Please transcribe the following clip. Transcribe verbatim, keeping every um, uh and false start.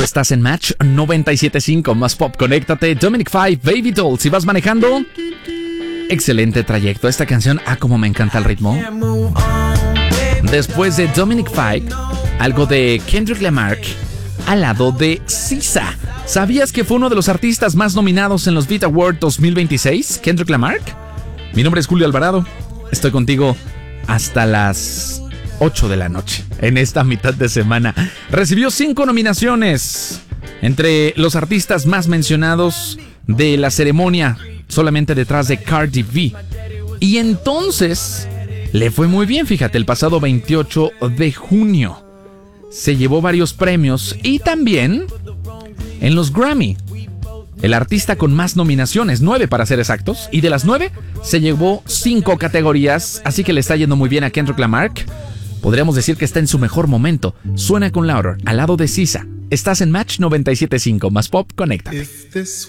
Estás en Match noventa y siete punto cinco, más pop, conéctate. Dominic Five, Baby Doll. Si vas manejando, excelente trayecto. Esta canción, ah, como me encanta el ritmo. Después de Dominic Five, algo de Kendrick Lamar al lado de S Z A. ¿Sabías que fue uno de los artistas más nominados en los Beat Awards dos mil veintiséis? Kendrick Lamar. Mi nombre es Julio Alvarado. Estoy contigo hasta las ocho de la noche en esta mitad de semana. Recibió cinco nominaciones entre los artistas más mencionados de la ceremonia, solamente detrás de Cardi B. Y entonces le fue muy bien, fíjate, el pasado veintiocho de junio se llevó varios premios y también en los Grammy. El artista con más nominaciones, nueve para ser exactos, y de las nueve se llevó cinco categorías, así que le está yendo muy bien a Kendrick Lamar. Podríamos decir que está en su mejor momento. Suena con Louder, al lado de S Z A. Estás en Match noventa y siete punto cinco, más pop, conéctate. If this